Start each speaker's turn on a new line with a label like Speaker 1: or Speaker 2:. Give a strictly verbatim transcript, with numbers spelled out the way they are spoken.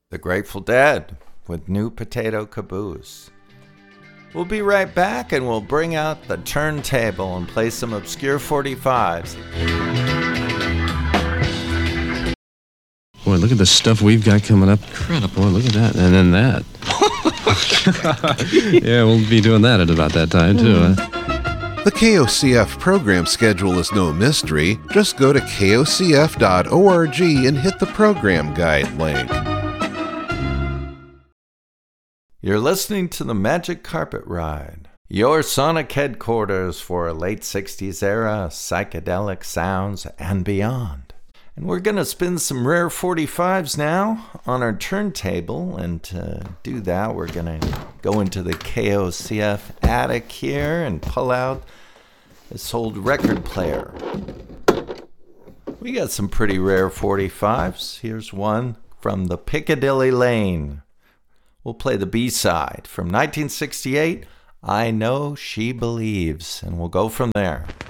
Speaker 1: The Grateful Dead with New Potato Caboose. We'll be right back and we'll bring out the turntable and play some obscure forty-fives.
Speaker 2: Boy, look at the stuff we've got coming up. Incredible. Boy, look at that. And then that. Yeah, we'll be doing that at about that time, too. Huh?
Speaker 3: The K O C F program schedule is no mystery. Just go to K O C F dot org and hit the program guide link.
Speaker 1: You're listening to the Magic Carpet Ride, your sonic headquarters for late sixties era psychedelic sounds and beyond. And we're going to spin some rare forty-fives now on our turntable, and to do that we're going to go into the K O C F attic here and pull out this old record player. We got some pretty rare forty-fives. Here's one from the Piccadilly Lane. We'll play the B-side from nineteen sixty-eight, I Know She Believes, and we'll go from there.